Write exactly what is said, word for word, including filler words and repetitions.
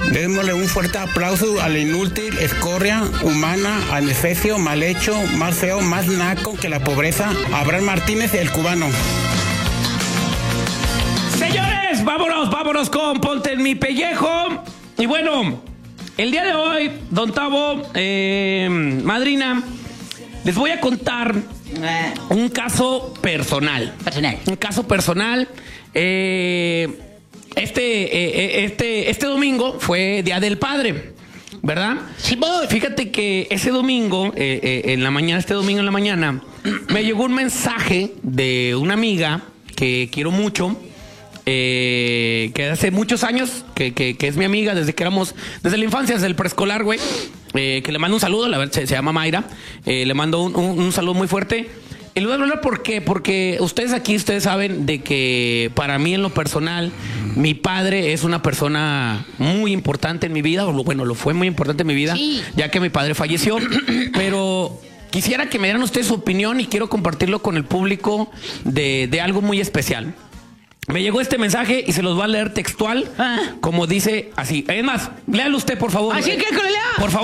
Démosle un fuerte aplauso al inútil, escoria, humana, adefesio, mal hecho, más feo, más naco que la pobreza, Abraham Martínez, el cubano. Señores, vámonos, vámonos con Ponte en mi pellejo. Y bueno, el día de hoy, don Tavo, eh, madrina, les voy a contar un caso personal. Personal. Un caso personal. Eh, este, eh, este, este domingo fue Día del Padre, ¿verdad? Sí, voy. Fíjate que ese domingo, eh, eh, en la mañana, este domingo en la mañana, me llegó un mensaje de una amiga que quiero mucho, eh, que hace muchos años, que, que, que es mi amiga desde que éramos, desde la infancia, desde el preescolar, güey, eh, que le mando un saludo, la verdad, se, se llama Mayra, eh, le mando un, un, un saludo muy fuerte. Y le voy a hablar por qué, porque ustedes aquí, ustedes saben de que para mí en lo personal, mi padre es una persona muy importante en mi vida, o lo, bueno, lo fue muy importante en mi vida, sí, ya que mi padre falleció, pero quisiera que me dieran ustedes su opinión y quiero compartirlo con el público de, de algo muy especial. Me llegó este mensaje y se los voy a leer textual, ah. como dice así. Es más, léalo usted, por favor. Así que que le lea. Por favor.